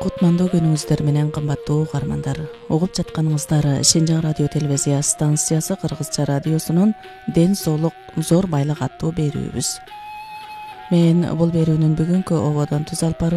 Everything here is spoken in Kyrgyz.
кутмандуу күнүңүздөр менен кымбаттуу угармандар. Угуп жатканыңыздар Шинжаң радио телевизия станциясы Кыргызча радиосунун Ден соолук зор байлык аттуу берүүбүз. Мен бул берүүнүн бүгүнкү ободон түз алып